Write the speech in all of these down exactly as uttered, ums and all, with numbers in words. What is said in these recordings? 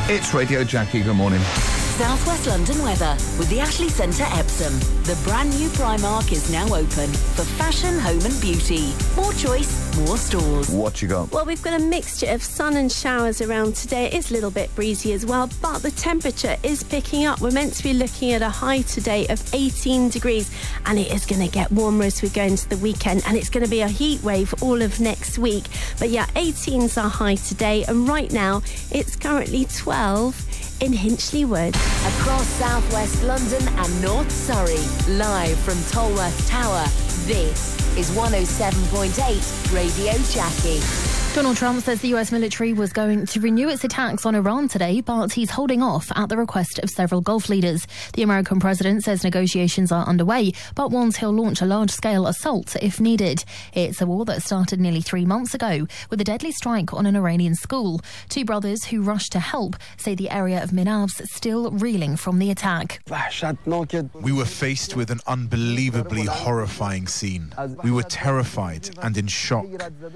It's Radio Jackie. Good morning. South West London weather with the Ashley Centre Epsom. The brand new Primark is now open for fashion, home and beauty. More choice, more stores. What you got? Well, we've got a mixture of sun and showers around today. It is a little bit breezy as well, but the temperature is picking up. We're meant to be looking at a high today of eighteen degrees, and it is going to get warmer as we go into the weekend, and it's going to be a heat wave all of next week. But yeah, eighteens are high today, and right now it's currently twelve in Hinchley Wood. Across South West London and North Surrey, live from Tolworth Tower, this is one oh seven point eight Radio Jackie. Donald Trump says the U S military was going to renew its attacks on Iran today, but he's holding off at the request of several Gulf leaders. The American president says negotiations are underway, but warns he'll launch a large-scale assault if needed. It's a war that started nearly three months ago with a deadly strike on an Iranian school. Two brothers who rushed to help say the area of Minav's still reeling from the attack. We were faced with an unbelievably horrifying scene. We were terrified and in shock.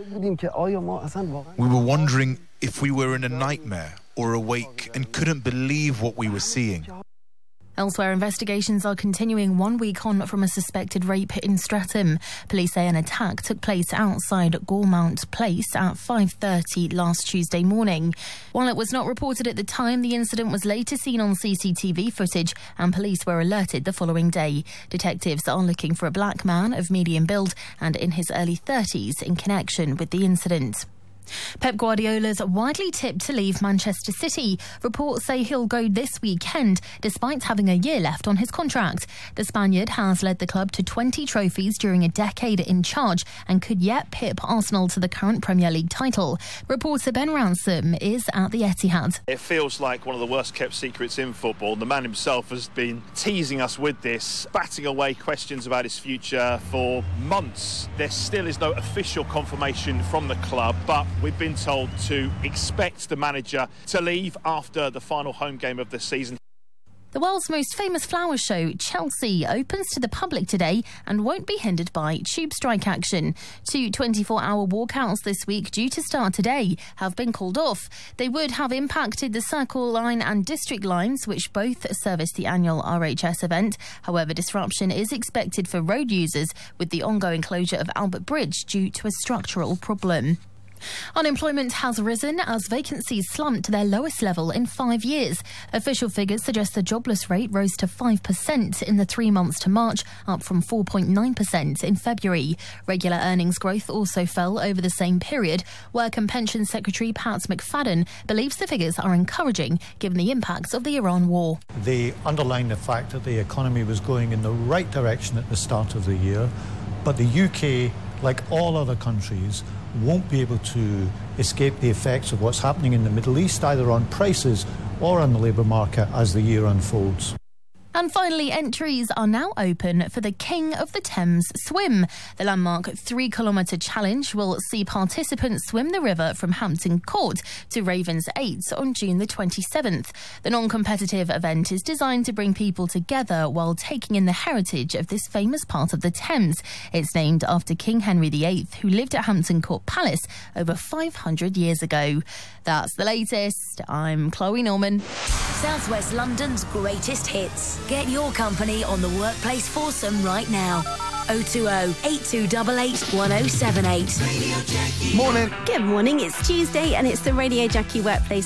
We were wondering if we were in a nightmare or awake and couldn't believe what we were seeing. Elsewhere, investigations are continuing one week on from a suspected rape in Streatham. Police say an attack took place outside Gormount Place at five thirty last Tuesday morning. While it was not reported at the time, the incident was later seen on C C T V footage and police were alerted the following day. Detectives are looking for a black man of medium build and in his early thirties in connection with the incident. Pep Guardiola's widely tipped to leave Manchester City. Reports say he'll go this weekend, despite having a year left on his contract. The Spaniard has led the club to twenty trophies during a decade in charge and could yet pip Arsenal to the current Premier League title. Reporter Ben Ransom is at the Etihad. It feels like one of the worst kept secrets in football. The man himself has been teasing us with this, batting away questions about his future for months. There still is no official confirmation from the club, but we've been told to expect the manager to leave after the final home game of the season. The world's most famous flower show, Chelsea, opens to the public today and won't be hindered by tube strike action. Two twenty-four hour walkouts this week, due to start today, have been called off. They would have impacted the Circle Line and District Lines, which both service the annual R H S event. However, disruption is expected for road users with the ongoing closure of Albert Bridge due to a structural problem. Unemployment has risen as vacancies slumped to their lowest level in five years. Official figures suggest the jobless rate rose to five percent in the three months to March, up from four point nine percent in February. Regular earnings growth also fell over the same period. Work and Pensions Secretary Pat McFadden believes the figures are encouraging given the impacts of the Iran war. They underline the fact that the economy was going in the right direction at the start of the year, but the U K, like all other countries, won't be able to escape the effects of what's happening in the Middle East, either on prices or on the labour market as the year unfolds. And finally, entries are now open for the King of the Thames swim. The landmark three kilometre challenge will see participants swim the river from Hampton Court to Ravens eight on June the twenty-seventh. The non-competitive event is designed to bring people together while taking in the heritage of this famous part of the Thames. It's named after King Henry the eighth, who lived at Hampton Court Palace over five hundred years ago. That's the latest. I'm Chloe Norman. South West London's greatest hits. Get your company on the Workplace Foursome right now. oh two oh, eight two eight eight, one oh seven eight. Morning. Good morning, it's Tuesday and it's the Radio Jackie Workplace